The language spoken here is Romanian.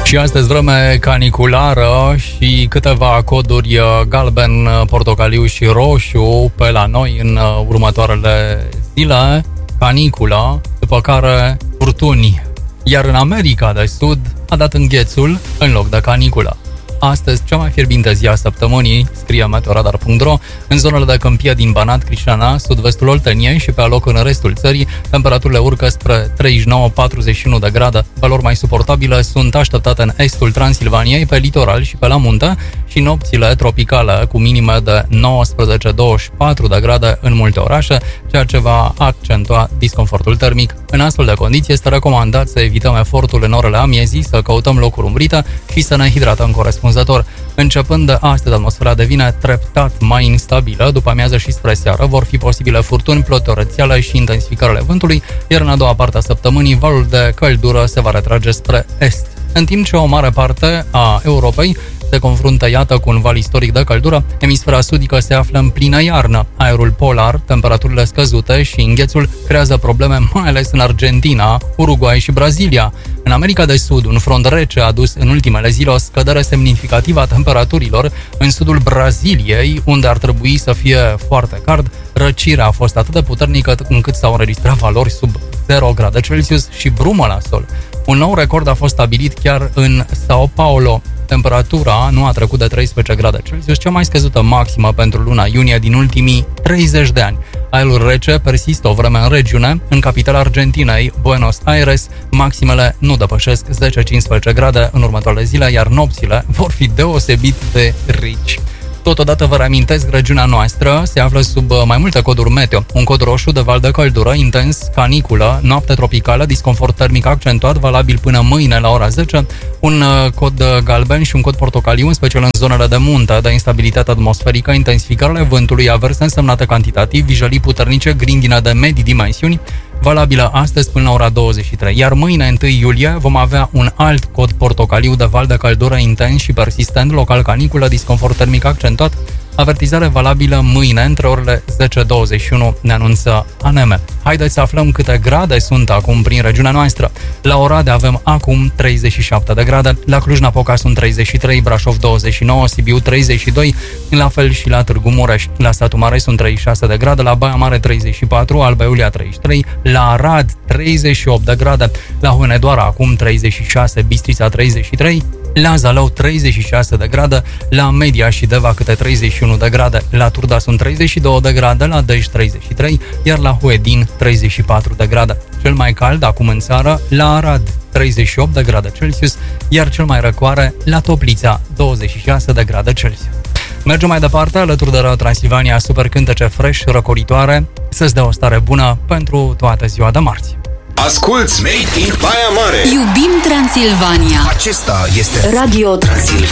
Și astăzi vreme caniculară și câteva coduri galben, portocaliu și roșu pe la noi în următoarele zile. Caniculă, după care furtuni. Iar în America de Sud a dat înghețul în loc de caniculă. Astăzi, cea mai fierbinte zi a săptămânii, scrie meteoradar.ro, în zonele de câmpie din Banat, Crișana, sud-vestul Olteniei și pe aloc în restul țării, temperaturile urcă spre 39-41 de grade. Valori mai suportabile sunt așteptate în estul Transilvaniei, pe litoral și pe la munte, și nopțile tropicale cu minime de 19-24 de grade în multe orașe, ceea ce va accentua disconfortul termic. În astfel de condiții este recomandat să evităm efortul în orele amiezii, să căutăm locuri umbrite și să ne hidratăm corespunzător. Începând de astăzi, atmosfera devine treptat mai instabilă. După amiază și spre seară vor fi posibile furtuni, ploi torențiale și intensificările vântului, iar în a doua parte a săptămânii valul de căldură se va retrage spre est. În timp ce o mare parte a Europei se confruntă, iată, cu un val istoric de căldură, emisfera sudică se află în plină iarnă. Aerul polar, temperaturile scăzute și înghețul creează probleme mai ales în Argentina, Uruguay și Brazilia. În America de Sud, un front rece a adus în ultimele zile o scădere semnificativă a temperaturilor. În sudul Braziliei, unde ar trebui să fie foarte cald, răcirea a fost atât de puternică încât s-au înregistrat valori sub 0 grade Celsius și brumă la sol. Un nou record a fost stabilit chiar în Sao Paulo. Temperatura nu a trecut de 13 grade Celsius, cea mai scăzută maximă pentru luna iunie din ultimii 30 de ani. Aerul rece persistă o vreme în regiune. În capitala Argentinei, Buenos Aires, maximele nu depășesc 10-15 grade în următoarele zile, iar nopțile vor fi deosebit de reci. Totodată vă reamintesc, regiunea noastră se află sub mai multe coduri meteo. Un cod roșu de val de căldură intens, caniculă, noapte tropicală, disconfort termic accentuat, valabil până mâine la ora 10, un cod galben și un cod portocaliu, în special în zonele de munte, de instabilitate atmosferică, intensificările vântului, averse însemnate cantitativ, vijelii puternice, grindină de medii dimensiuni, valabilă astăzi până la ora 23. Iar mâine, 1 iulie, vom avea un alt cod portocaliu de val de căldură intens și persistent, local caniculă, disconfort termic accentuat, avertizare valabilă mâine între orele 10-21, ne anunță ANM. Haideți să aflăm câte grade sunt acum prin regiunea noastră. La Oradea avem acum 37 de grade, la Cluj-Napoca sunt 33, Brașov 29, Sibiu 32, la fel și la Târgu Mureș. La Satu Mare sunt 36 de grade, la Baia Mare 34, Alba Iulia 33, la Arad 38 de grade, la Hunedoara acum 36, Bistrița 33, la Zalău 36 de grade, la Media și Deva câte 31 de grade, la Turda sunt 32 de grade, la Dej 33, iar la Huedin 34 de grade. Cel mai cald acum în țară, la Arad 38 de grade Celsius, iar cel mai răcoare la Toplița 26 de grade Celsius. Mergem mai departe alături de Radio Transilvania, super cântece fresh, răcoritoare, să-ți dea o stare bună pentru toată ziua de marți. Asculți Made in Baia Mare. Iubim Transilvania. Acesta este Radio Transilvania.